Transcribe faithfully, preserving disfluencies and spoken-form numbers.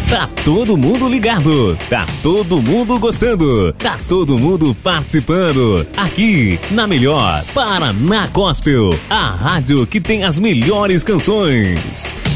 Tá todo mundo ligado, tá todo mundo gostando, tá todo mundo participando. Aqui, na melhor Paraná Gospel, a rádio que tem as melhores canções.